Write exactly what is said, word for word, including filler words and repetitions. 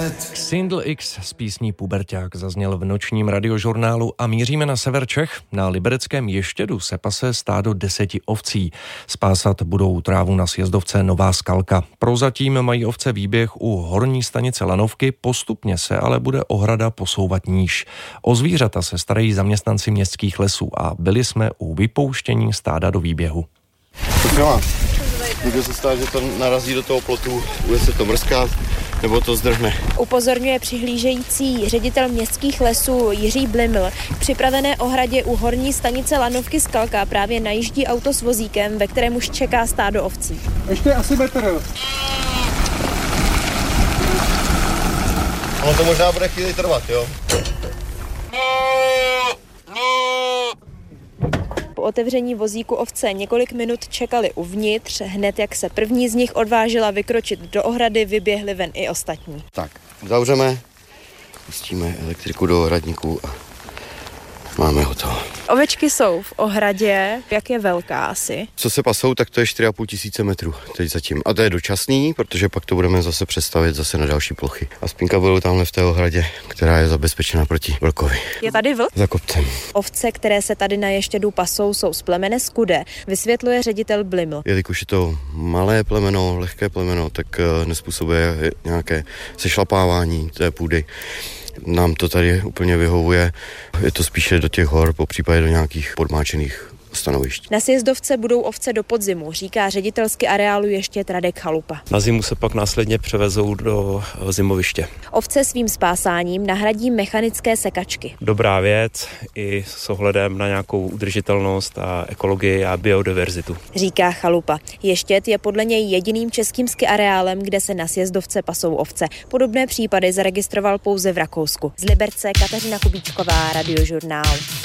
Single X z písní Puberťák zazněl v nočním radiožurnálu a míříme na sever Čech. Na libereckém Ještědu se pase stádo deseti ovcí. Spásat budou trávu na sjezdovce Nová Skalka. Prozatím mají ovce výběh u horní stanice Lanovky, postupně se ale bude ohrada posouvat níž. O zvířata se starají zaměstnanci městských lesů a byli jsme u vypouštění stáda do výběhu. Může se stát, že to narazí do toho plotu, bude se to mrskat, nebo to zdrhne. Upozorňuje přihlížející ředitel městských lesů Jiří Bliml. K připravené ohradě u horní stanice Lanovky Skalka právě najíždí auto s vozíkem, ve kterém už čeká stádo ovcí. Ještě asi metr. Ono to možná bude chvíli trvat, jo? Po otevření vozíku ovce několik minut čekali uvnitř, hned jak se první z nich odvážila vykročit do ohrady, vyběhli ven i ostatní. Tak, zavřeme, pustíme elektriku do ohradníku a máme hotovo. Ovečky jsou v ohradě, jak je velká asi? Co se pasou, tak to je čtyři a půl tisíce metrů teď zatím. A to je dočasný, protože pak to budeme zase přestavět zase na další plochy. A spínka budou tamhle v té ohradě, která je zabezpečena proti vlkovi. Je tady vlk? Za kopcem. Ovce, které se tady na Ještědu pasou, jsou z plemene Skudé, vysvětluje ředitel Bliml. Jelikož je to malé plemeno, lehké plemeno, tak nespůsobuje nějaké sešlapávání té půdy. Nám to tady úplně vyhovuje, je to spíše do těch hor, po případě do nějakých podmáčených stanovišť. Na sjezdovce budou ovce do podzimu, říká ředitelsky areálu Ještěd Radek Chalupa. Na zimu se pak následně převezou do zimoviště. Ovce svým spásáním nahradí mechanické sekačky. Dobrá věc i s ohledem na nějakou udržitelnost a ekologii a biodiverzitu. Říká Chalupa. Ještěd je podle něj jediným českým ski areálem, kde se na sjezdovce pasou ovce. Podobné případy zaregistroval pouze v Rakousku. Z Liberce Kateřina Kubíčková, Radiožurnál.